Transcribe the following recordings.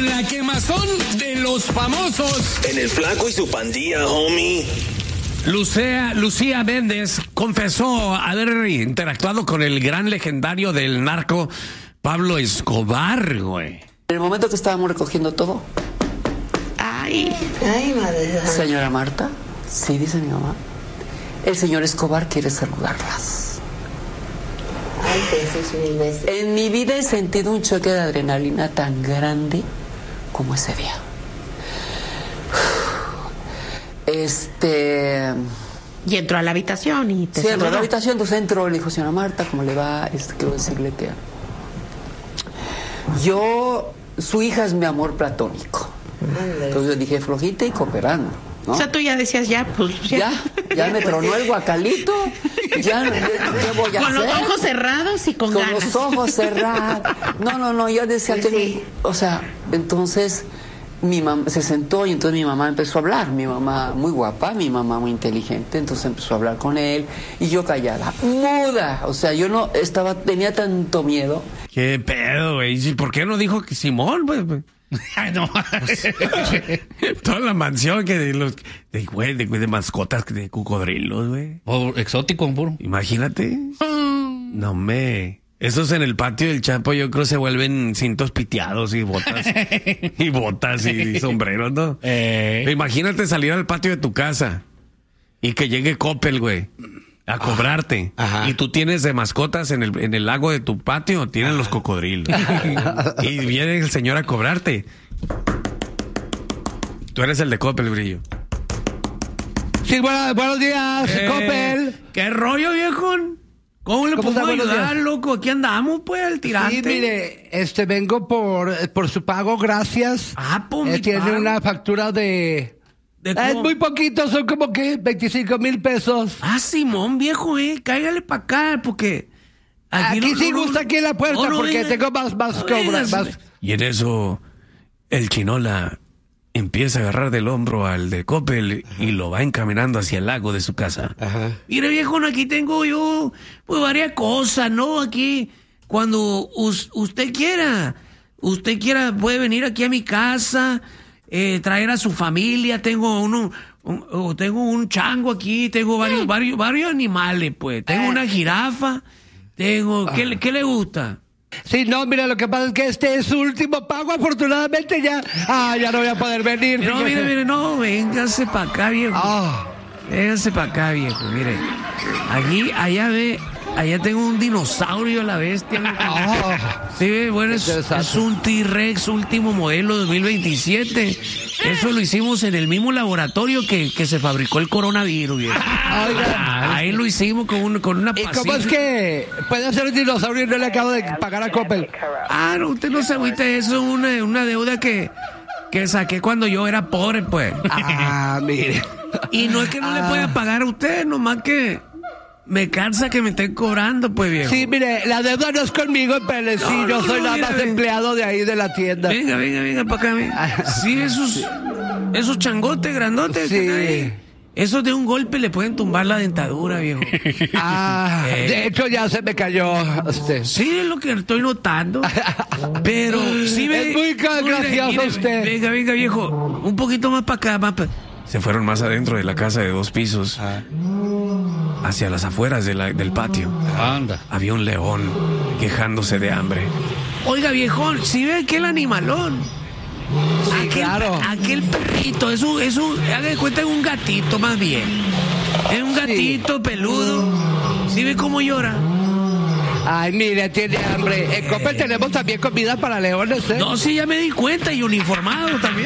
con la quemazón de los famosos. En el Flaco y su pandilla, homie. Lucía Méndez confesó haber interactuado con el gran legendario del narco Pablo Escobar, güey. En el momento que estábamos recogiendo todo. Ay, madre. Señora Marta, sí, dice mi mamá. El señor Escobar quiere saludarlas. Ay, Jesús, mil veces. En mi vida he sentido un choque de adrenalina tan grande como ese día. Y entró a la habitación y te Sí, entró a la saludó. habitación, entonces entró, le dijo, señora Marta, ¿cómo le va? Quiero decirle que su hija es mi amor platónico. Entonces yo dije, flojita y cooperando, ¿no? O sea, tú ya decías, ya Ya me tronó el guacalito, ya, ¿qué voy a con hacer? los ojos cerrados y con ganas. Los ojos cerrados. No, yo decía Pues que sí. o sea, entonces mi mamá se sentó y entonces mi mamá empezó a hablar, mi mamá muy guapa, mi mamá muy inteligente, entonces empezó a hablar con él y yo callada, muda, o sea, yo no tenía tanto miedo. ¿Qué pedo, güey? ¿Y por qué no dijo que Simón, güey? Ay, no. Toda la mansión que de mascotas, de cocodrilos, güey. Exótico, puro. Imagínate. No me. Esos en el patio del Chapo, yo creo se vuelven cintos piteados y botas. y sombreros, ¿no? Imagínate salir al patio de tu casa y que llegue Coppel, güey, a cobrarte. Ajá. Y tú tienes de mascotas en el lago de tu patio, tienen los cocodrilos. Y viene el señor a cobrarte. Tú eres el de Coppel, Brillo. Sí, buenos días, Coppel. ¿Qué rollo, viejón? ¿Cómo le podemos ayudar, loco? Aquí andamos, pues, al tirante. Sí, mire, vengo por su pago, gracias. Por mi tiene pago. una factura de es muy poquito, son como que 25,000 pesos. Simón, viejo, cáigale para acá, porque... Aquí sí gusta aquí en la puerta, porque tengo más cobras. Más. Y en eso, el Chinola empieza a agarrar del hombro al de Coppel y lo va encaminando hacia el lago de su casa. Ajá. Mire, viejo, aquí tengo yo, pues, varias cosas, ¿no? Aquí, cuando usted quiera, puede venir aquí a mi casa, traer a su familia. Tengo un chango aquí, tengo varios animales, pues. Tengo una jirafa, ¿qué le gusta? Sí, no, mira, lo que pasa es que este es su último pago, afortunadamente ya no voy a poder venir. No, mire, véngase para acá, viejo. Véngase para acá, viejo, mire. Allá tengo un dinosaurio a la bestia. Sí, bueno, es un T-Rex último modelo 2027. Eso lo hicimos en el mismo laboratorio que se fabricó el coronavirus, viejo. Ahí lo hicimos con una ¿Y cómo es que puede ser un dinosaurio y no le acabo de pagar a Coppel? No, usted no se agüite, eso es una deuda que saqué cuando yo era pobre, pues. Mire. Y no es que no le pueda pagar a usted, nomás que me cansa que me estén cobrando, pues, viejo. Sí, mire, la deuda no es conmigo, pero sí, yo soy nada más empleado de ahí de la tienda. Venga para acá. Sí, esos changotes grandotes que están ahí. Esos de un golpe le pueden tumbar la dentadura, viejo. De hecho ya se me cayó. Sí, es lo que estoy notando. Pero sí ve. Es muy gracioso usted. Venga, viejo. Un poquito más para acá, Se fueron más adentro de la casa de 2 pisos. Hacia las afueras del patio. Anda. Había un león quejándose de hambre. Oiga, viejón, ¿sí ve aquel animalón? Sí, claro. Aquel perrito, haga de cuenta, es un gatito más bien. Es un gatito peludo. ¿Sí ve cómo llora? Ay, mire, tiene hambre. En Coppel tenemos también comida para leones, ¿eh? No, sí, ya me di cuenta, y uniformado también.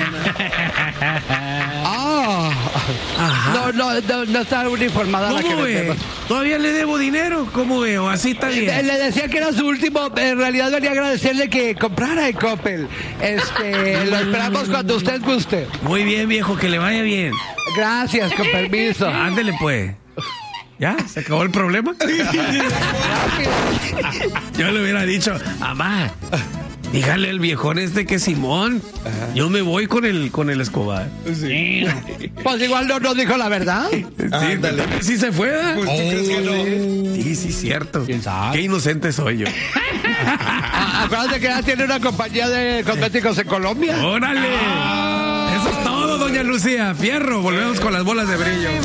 Ajá. No está uniformada la que ¿Cómo ve? metemos. ¿Todavía le debo dinero? ¿Cómo veo? Así está bien. Le decía que era su último. En realidad venía a agradecerle que comprara en Coppel. Lo esperamos cuando usted guste. Muy bien, viejo, que le vaya bien. Gracias, con permiso. Ándele, pues. ¿Ya? ¿Se acabó el problema? Yo le hubiera dicho, mamá, dígale al viejón que Simón, yo me voy con el Escobar. Sí. Pues igual no nos dijo la verdad. Sí se fue, ¿verdad? Pues, ¿tú crees que no? Sí, cierto. ¿Quién sabe? Qué inocente soy yo. Acuérdate que ya tiene una compañía de cosméticos en Colombia. ¡Órale! Eso es todo, doña Lucía. Fierro, volvemos con las bolas de brillo.